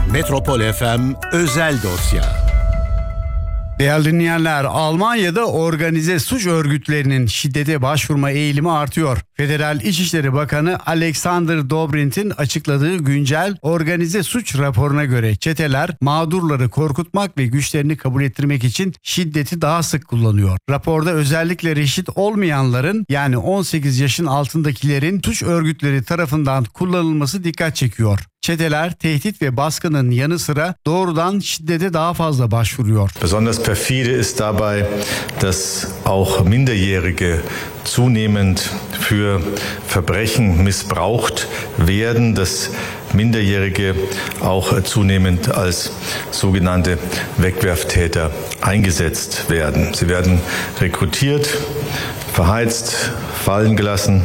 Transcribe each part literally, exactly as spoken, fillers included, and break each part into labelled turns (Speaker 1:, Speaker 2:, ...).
Speaker 1: Metropol F M özel dosya.
Speaker 2: Değerli dinleyenler, Almanya'da organize suç örgütlerinin şiddete başvurma eğilimi artıyor. Federal İçişleri Bakanı Alexander Dobrinth'in açıkladığı güncel organize suç raporuna göre çeteler mağdurları korkutmak ve güçlerini kabul ettirmek için şiddeti daha sık kullanıyor. Raporda özellikle reşit olmayanların, yani on sekiz yaşın altındakilerin suç örgütleri tarafından kullanılması dikkat çekiyor. Çeteler tehdit ve baskının yanı sıra doğrudan şiddete daha fazla başvuruyor.
Speaker 3: Besonders perfide ist dabei, dass auch Minderjährige zunehmend für Verbrechen missbraucht werden, dass Minderjährige auch zunehmend als sogenannte Wegwerftäter eingesetzt werden. Sie werden rekrutiert, verheizt, fallen gelassen,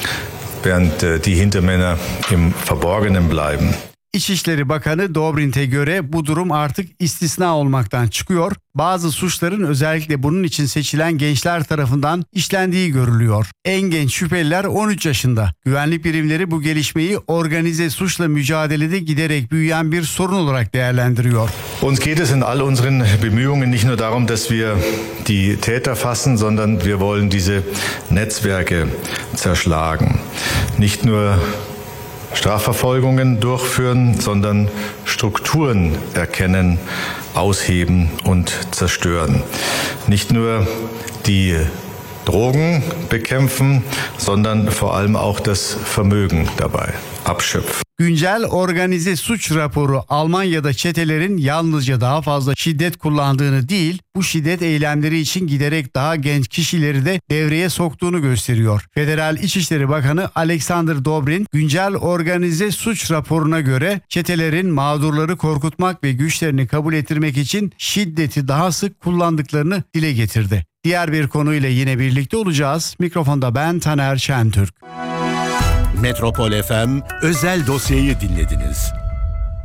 Speaker 3: während die Hintermänner im Verborgenen bleiben.
Speaker 2: İçişleri Bakanı Dobrinth'e göre bu durum artık istisna olmaktan çıkıyor. Bazı suçların özellikle bunun için seçilen gençler tarafından işlendiği görülüyor. En genç şüpheliler on üç yaşında. Güvenlik birimleri bu gelişmeyi organize suçla mücadelede giderek büyüyen bir sorun olarak değerlendiriyor.
Speaker 3: Uns geht es in all unseren Bemühungen nicht nur darum, dass wir die Täter fassen, sondern wir wollen diese Netzwerke zerschlagen. Nicht nur Strafverfolgungen durchführen, sondern Strukturen erkennen, ausheben und zerstören. Nicht nur die Drogen bekämpfen, sondern vor allem auch das Vermögen dabei abschöpfen.
Speaker 2: Güncel organize suç raporu Almanya'da çetelerin yalnızca daha fazla şiddet kullandığını değil, bu şiddet eylemleri için giderek daha genç kişileri de devreye soktuğunu gösteriyor. Federal İçişleri Bakanı Alexander Dobrinth, güncel organize suç raporuna göre çetelerin mağdurları korkutmak ve güçlerini kabul ettirmek için şiddeti daha sık kullandıklarını dile getirdi. Diğer bir konuyla yine birlikte olacağız. Mikrofonda ben Taner Şentürk.
Speaker 1: Metropol F M özel dosyayı dinlediniz.